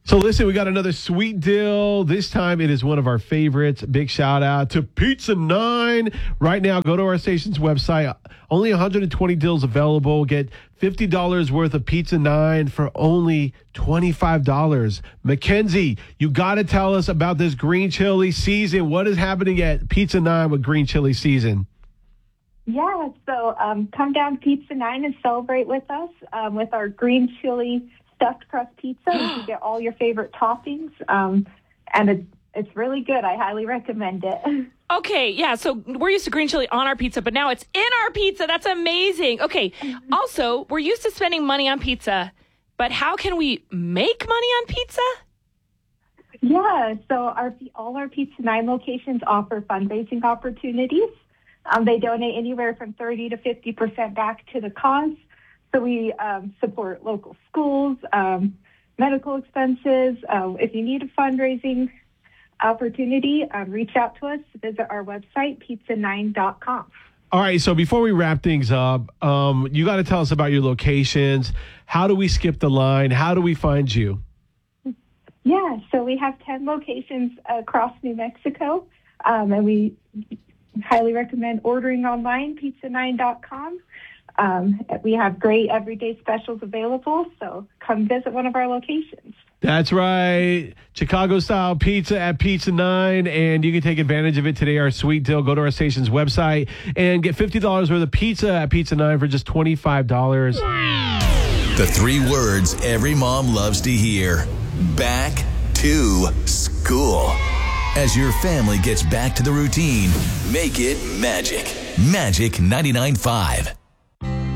So listen, we got another sweet deal. This time it is one of our favorites. Big shout out to Pizza 9. Right now, go to our station's website. Only 120 deals available. Get $50 worth of Pizza 9 for only $25. Mackenzie, you got to tell us about this green chili season. What is happening at Pizza 9 with green chili season? Yeah, so come down to Pizza 9 and celebrate with us with our green chili stuffed crust pizza. You can get all your favorite toppings, and it's really good. I highly recommend it. Okay, yeah, so we're used to green chili on our pizza, but now it's in our pizza. That's amazing. Okay, also, we're used to spending money on pizza, but how can we make money on pizza? Yeah, so all our Pizza 9 locations offer fundraising opportunities. They donate anywhere from 30 to 50% back to the cause. So we support local schools, medical expenses. If you need a fundraising opportunity, reach out to us. Visit our website, pizza9.com. All right, so before we wrap things up, you got to tell us about your locations. How do we skip the line? How do we find you? Yeah, so we have 10 locations across New Mexico, and we highly recommend ordering online, pizza9.com. We have great everyday specials available, so come visit one of our locations. That's right. Chicago-style pizza at Pizza 9, and you can take advantage of it today. Our sweet deal. Go to our station's website and get $50 worth of pizza at Pizza 9 for just $25. The 3 words every mom loves to hear. Back to school. As your family gets back to the routine, make it magic. Magic 99.5.